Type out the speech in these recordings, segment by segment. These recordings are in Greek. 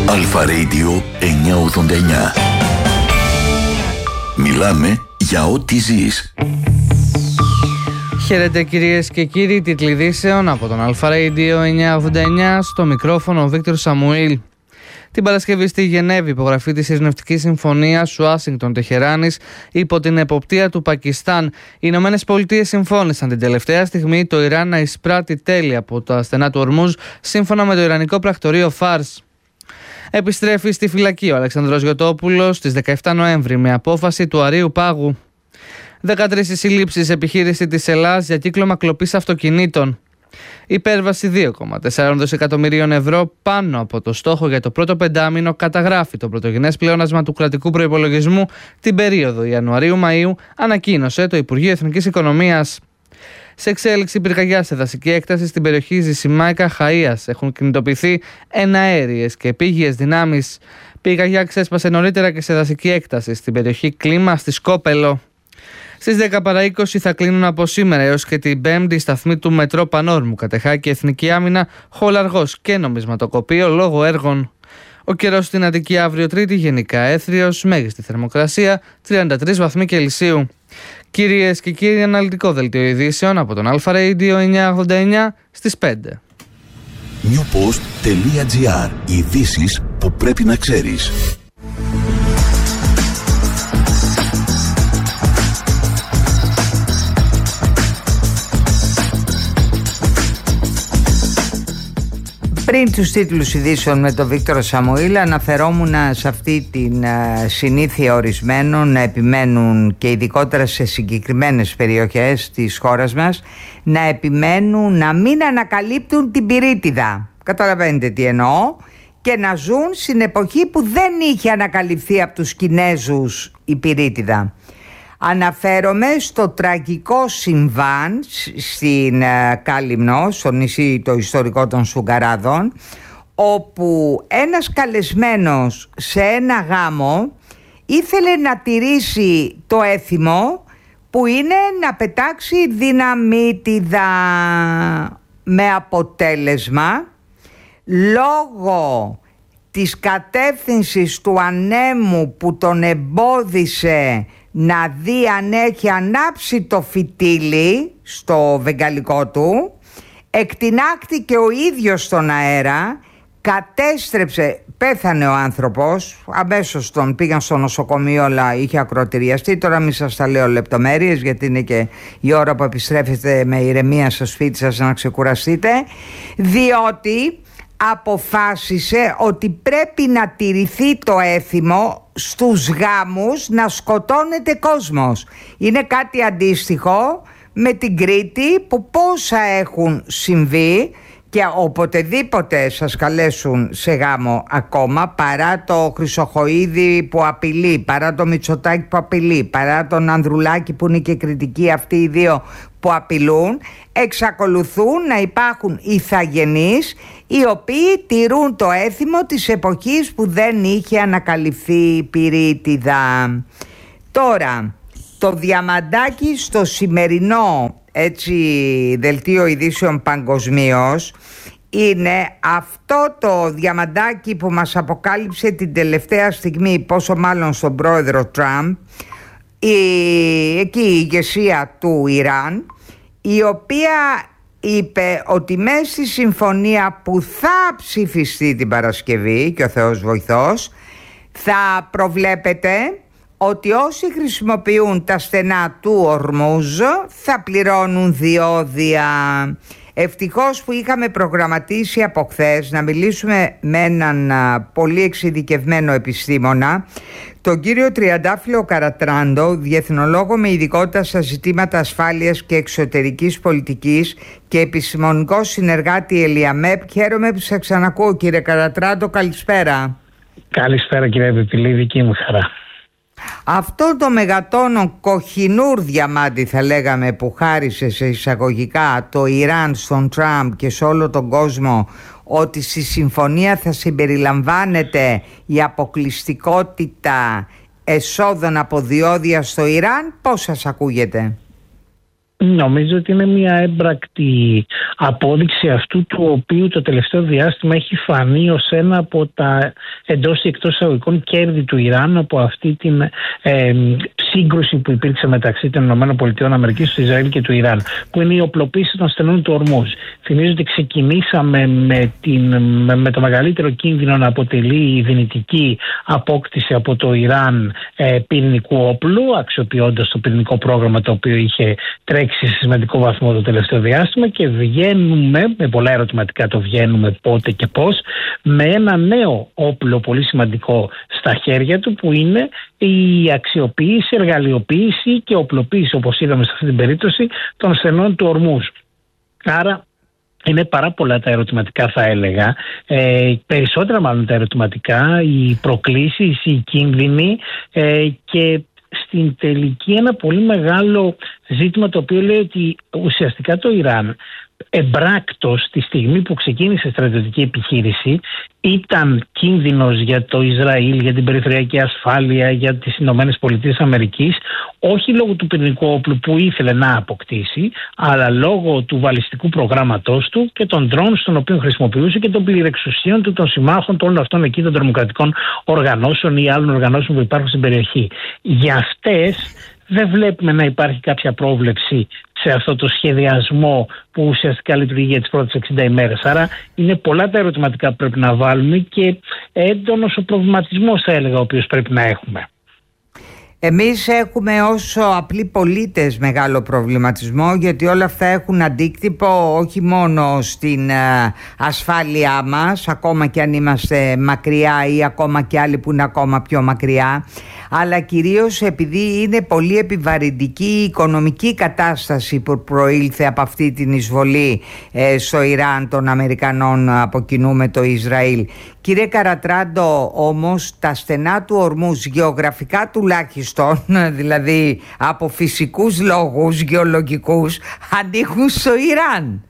Αλφα Radio 989. Μιλάμε για ό,τι ζεις. Χαίρετε κυρίες και κύριοι, τίτλοι ειδήσεων από τον Αλφα Radio 989, στο μικρόφωνο ο Βίκτορ Σαμουήλ. Την Παρασκευή στη Γενέβη, υπογραφή της ειρηνευτικής συμφωνίας Ουάσιγκτον-Τεχεράνης υπό την εποπτεία του Πακιστάν. Οι Ηνωμένες Πολιτείες συμφώνησαν την τελευταία στιγμή το Ιράν να εισπράττει τέλη από τα στενά του Ορμούζ, σύμφωνα με το Ιρανικό πρακτορείο Φάρς. Επιστρέφει στη φυλακή ο Αλεξανδρός Γιωτόπουλος στις 17 Νοέμβρη με απόφαση του Αρείου Πάγου. 13 συλλήψεις, επιχείρηση της Ελλάδας για κύκλωμα κλοπής αυτοκινήτων. Υπέρβαση 2,4 δισεκατομμυρίων ευρώ πάνω από το στόχο για το πρώτο πεντάμινο καταγράφει το πρωτογενές πλεόνασμα του κρατικού προϋπολογισμού την περίοδο Ιανουαρίου-Μαΐου, ανακοίνωσε το Υπουργείο Εθνικής Οικονομίας. Σε εξέλιξη πυρκαγιά σε δασική έκταση στην περιοχή Ζησιμάικα Χαΐας έχουν κινητοποιηθεί εναέριες και επίγειες δυνάμεις. Πυρκαγιά ξέσπασε νωρίτερα και σε δασική έκταση στην περιοχή Κλίμα στη Σκόπελο. Στις 10 παρά 20 θα κλείνουν από σήμερα έως και την Πέμπτη σταθμοί του Μετρό Πανόρμου, Κατεχάκη, Εθνική Άμυνα, Χολαργός και Νομισματοκοπείο λόγω έργων. Ο καιρός στην Αττική αύριο Τρίτη γενικά έθριος, μέγιστη θερμοκρασία 33 βαθμοί Κελσίου. Κυρίες και κύριοι, αναλυτικό δελτίο ειδήσεων από τον Αλφα Radio 989 στις 5. Newpost.gr. Ειδήσεις που πρέπει να ξέρεις. Πριν τους τίτλους ειδήσεων με τον Βίκτορο Σαμουήλ, αναφερόμουν σε αυτή την συνήθεια ορισμένων να επιμένουν, και ειδικότερα σε συγκεκριμένες περιοχές της χώρας μας, να επιμένουν να μην ανακαλύπτουν την πυρίτιδα. Καταλαβαίνετε τι εννοώ? Και να ζουν στην εποχή που δεν είχε ανακαλυφθεί από τους Κινέζους η πυρίτιδα. Αναφέρομαι στο τραγικό συμβάν στην Κάλυμνο, στο νησί το ιστορικό των Σουγκαράδων, όπου ένας καλεσμένος σε ένα γάμο ήθελε να τηρήσει το έθιμο, που είναι να πετάξει δυναμίτιδα, με αποτέλεσμα, λόγω της κατεύθυνσης του ανέμου που τον εμπόδισε να δει αν έχει ανάψει το φυτίλι στο βεγγαλικό του, εκτινάχτηκε ο ίδιος στον αέρα, κατέστρεψε, πέθανε ο άνθρωπος, αμέσως τον πήγαν στο νοσοκομείο, αλλά είχε ακροατηριαστεί. Τώρα μην σας τα λέω λεπτομέρειες, γιατί είναι και η ώρα που επιστρέφετε με ηρεμία στο σπίτι σας να ξεκουραστείτε, διότι αποφάσισε ότι πρέπει να τηρηθεί το έθιμο στους γάμους, να σκοτώνεται κόσμος. Είναι κάτι αντίστοιχο με την Κρήτη, που πόσα έχουν συμβεί, και οποτεδήποτε σας καλέσουν σε γάμο ακόμα, παρά το Χρυσοχοΐδη που απειλεί, παρά το Μητσοτάκη που απειλεί, παρά τον Ανδρουλάκη που είναι και κριτικοί, αυτοί οι δύο που απειλούν, εξακολουθούν να υπάρχουν ηθαγενείς οι οποίοι τηρούν το έθιμο της εποχής που δεν είχε ανακαλυφθεί η πυρίτιδα. Τώρα, το διαμαντάκι στο σημερινό δελτίο ειδήσεων παγκοσμίως είναι αυτό το διαμαντάκι που μας αποκάλυψε την τελευταία στιγμή, πόσο μάλλον στον πρόεδρο Τραμπ, εκεί η ηγεσία του Ιράν, η οποία είπε ότι μέσα στη συμφωνία που θα ψηφιστεί την Παρασκευή, και ο Θεός βοηθός, θα προβλέπεται ότι όσοι χρησιμοποιούν τα στενά του Ορμούζ θα πληρώνουν διόδια. Ευτυχώς που είχαμε προγραμματίσει από χθες να μιλήσουμε με έναν πολύ εξειδικευμένο επιστήμονα, τον κύριο Τριαντάφυλλο Καρατράντο, διεθνολόγο με ειδικότητα στα ζητήματα ασφάλειας και εξωτερικής πολιτικής και επιστημονικό συνεργάτη Ελιαμέπ. Χαίρομαι που σας ξανακούω, κύριε Καρατράντο, καλησπέρα. Καλησπέρα, κύριε Πιπηλή, δική μου χαρά. Αυτό το μεγατόνο κοχινούρ διαμάντι, θα λέγαμε, που χάρισε σε εισαγωγικά το Ιράν στον Τραμπ και σε όλο τον κόσμο, ότι στη συμφωνία θα συμπεριλαμβάνεται η αποκλειστικότητα εσόδων από διόδια στο Ιράν, πώς σας ακούγεται? Νομίζω ότι είναι μια έμπρακτη απόδειξη αυτού του οποίου το τελευταίο διάστημα έχει φανεί ως ένα από τα εντός ή εκτός εισαγωγικών κέρδη του Ιράν από αυτή την σύγκρουση που υπήρξε μεταξύ των ΗΠΑ, του Ισραήλ και του Ιράν, που είναι η οπλοποίηση των στενών του Ορμούζ. Θυμίζω ότι ξεκινήσαμε με το μεγαλύτερο κίνδυνο να αποτελεί η δυνητική απόκτηση από το Ιράν πυρηνικού όπλου, αξιοποιώντας το πυρηνικό πρόγραμμα το οποίο είχε τρέξει σε σημαντικό βαθμό το τελευταίο διάστημα, και βγαίνουμε, με πολλά ερωτηματικά το βγαίνουμε πότε και πώς, με ένα νέο όπλο πολύ σημαντικό στα χέρια του, που είναι η αξιοποίηση, εργαλειοποίηση και οπλοποίηση, όπως είδαμε σε αυτή την περίπτωση, των στενών του Ορμούζ. Άρα είναι πάρα πολλά τα ερωτηματικά, θα έλεγα, περισσότερα μάλλον τα ερωτηματικά, οι προκλήσεις, οι κίνδυνοι, και στην τελική ένα πολύ μεγάλο ζήτημα το οποίο λέει ότι ουσιαστικά το Ιράν εμπράκτος τη στιγμή που ξεκίνησε η στρατιωτική επιχείρηση ήταν κίνδυνος για το Ισραήλ, για την περιφερειακή ασφάλεια, για τις Ηνωμένες Πολιτείες Αμερικής, όχι λόγω του πυρηνικού όπλου που ήθελε να αποκτήσει, αλλά λόγω του βαλιστικού προγράμματός του και των ντρόουν στον οποίο χρησιμοποιούσε και των πληρεξουσίων του, των συμμάχων των όλων αυτών εκεί, των τρομοκρατικών οργανώσεων ή άλλων οργανώσεων που υπάρχουν στην περιοχή. Για αυτές δεν βλέπουμε να υπάρχει κάποια πρόβλεψη σε αυτό το σχεδιασμό που ουσιαστικά λειτουργεί για τις πρώτες 60 ημέρες. Άρα είναι πολλά τα ερωτηματικά που πρέπει να βάλουμε και έντονος ο προβληματισμός, θα έλεγα, ο οποίος πρέπει να έχουμε. Εμείς έχουμε ως απλοί πολίτες μεγάλο προβληματισμό, γιατί όλα αυτά έχουν αντίκτυπο όχι μόνο στην ασφάλειά μας, ακόμα και αν είμαστε μακριά ή ακόμα και άλλοι που είναι ακόμα πιο μακριά, αλλά κυρίως επειδή είναι πολύ επιβαρυντική η οικονομική κατάσταση που προήλθε από αυτή την εισβολή στο Ιράν των Αμερικανών από κοινού με το Ισραήλ. Κύριε Καρατράντο, όμως τα στενά του Ορμούζ, γεωγραφικά τουλάχιστον, δηλαδή από φυσικούς λόγους γεωλογικούς, ανήκουν στο Ιράν.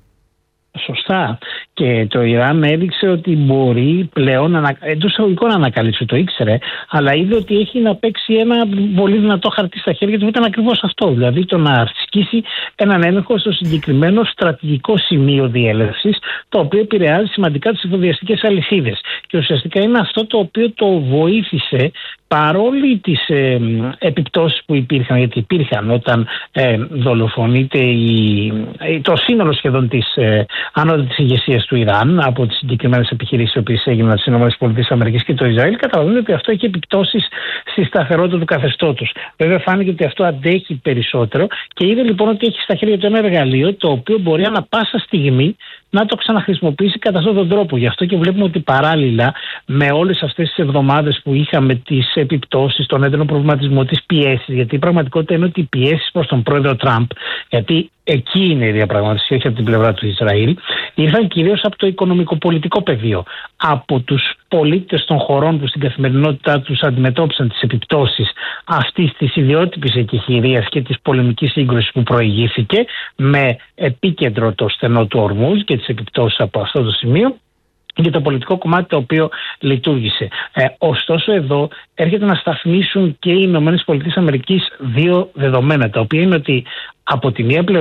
Σωστά. Και το Ιράν έδειξε ότι μπορεί πλέον εντός εισαγωγικών να ανακαλύψει, το ήξερε, αλλά είδε ότι έχει να παίξει ένα πολύ δυνατό χαρτί στα χέρια του, που ήταν ακριβώς αυτό. Δηλαδή το να ασκήσει έναν έλεγχο στο συγκεκριμένο στρατηγικό σημείο διέλευσης, το οποίο επηρεάζει σημαντικά τις εφοδιαστικές αλυσίδες. Και ουσιαστικά είναι αυτό το οποίο το βοήθησε, παρόλοι τις επιπτώσεις που υπήρχαν, γιατί υπήρχαν όταν δολοφονείται το σύνολο σχεδόν της ανώτατης ηγεσίας του Ιράν από τις συγκεκριμένες επιχειρήσεις οι οποίες έγιναν στις ΗΠΑ και το Ισραήλ, καταλαβαίνετε ότι αυτό έχει επιπτώσεις στη σταθερότητα του καθεστώτος. Βέβαια φάνηκε ότι αυτό αντέχει περισσότερο και είδε λοιπόν ότι έχει στα χέρια του ένα εργαλείο το οποίο μπορεί ανά πάσα στιγμή να το ξαναχρησιμοποιήσει κατά αυτόν τον τρόπο. Γι' αυτό και βλέπουμε ότι παράλληλα με όλες αυτές τις εβδομάδες που είχαμε τις επιπτώσεις, τον έντονο προβληματισμό, τις πιέσεις, γιατί η πραγματικότητα είναι ότι οι πιέσεις προς τον πρόεδρο Τραμπ, γιατί εκεί είναι η διαπραγμάτευση, όχι από την πλευρά του Ισραήλ, ήρθαν κυρίως από το οικονομικό-πολιτικό πεδίο. Από τους πολίτες των χωρών που στην καθημερινότητά τους αντιμετώπισαν τις επιπτώσεις αυτής της ιδιότυπης εκεχηρίας και της πολεμικής σύγκρουσης που προηγήθηκε, με επίκεντρο το στενό του Ορμούζ και τις επιπτώσεις από αυτό το σημείο, και το πολιτικό κομμάτι το οποίο λειτουργήσε. Ωστόσο εδώ έρχεται να σταθμίσουν και οι ΗΠΑ δύο δεδομένα, τα οποία είναι ότι από τη μία πλευρά